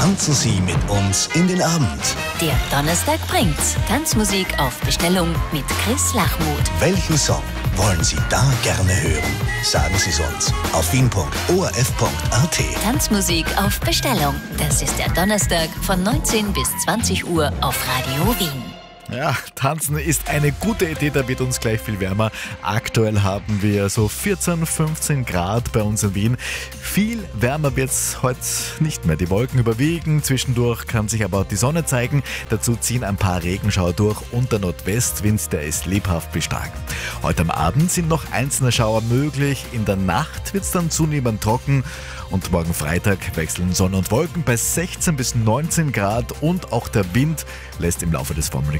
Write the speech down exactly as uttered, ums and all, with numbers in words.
Tanzen Sie mit uns in den Abend. Der Donnerstag bringt's. Tanzmusik auf Bestellung mit Chris Lachmuth. Welchen Song wollen Sie da gerne hören? Sagen Sie es uns auf wien punkt o r f punkt a t. Tanzmusik auf Bestellung. Das ist der Donnerstag von neunzehn bis zwanzig Uhr auf Radio Wien. Ja, tanzen ist eine gute Idee, da wird uns gleich viel wärmer. Aktuell haben wir so vierzehn, fünfzehn Grad bei uns in Wien. Viel wärmer wird es heute nicht mehr. Die Wolken überwiegen, zwischendurch kann sich aber auch die Sonne zeigen. Dazu ziehen ein paar Regenschauer durch und der Nordwestwind, der ist lebhaft bis stark. Heute am Abend sind noch einzelne Schauer möglich. In der Nacht wird es dann zunehmend trocken. Und morgen Freitag wechseln Sonne und Wolken bei sechzehn bis neunzehn Grad und auch der Wind lässt im Laufe des Vormittags